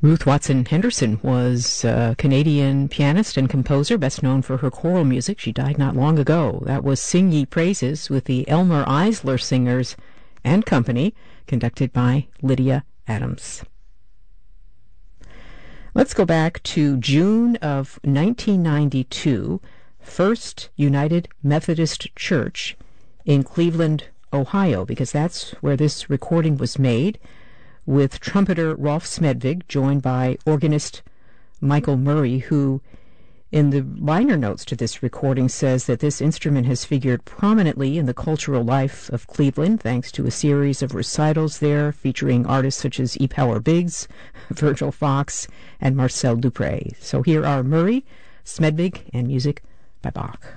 Ruth Watson Henderson was a Canadian pianist and composer, best known for her choral music. She died not long ago. That was Sing Ye Praises with the Elmer Eisler Singers and Company, conducted by Lydia Adams. Let's go back to June of 1992, First United Methodist Church in Cleveland, Ohio, because that's where this recording was made, with trumpeter Rolf Smedvig, joined by organist Michael Murray, who, in the liner notes to this recording, says that this instrument has figured prominently in the cultural life of Cleveland, thanks to a series of recitals there featuring artists such as E. Power Biggs, Virgil Fox, and Marcel Dupré. So here are Murray, Smedvig, and music by Bach.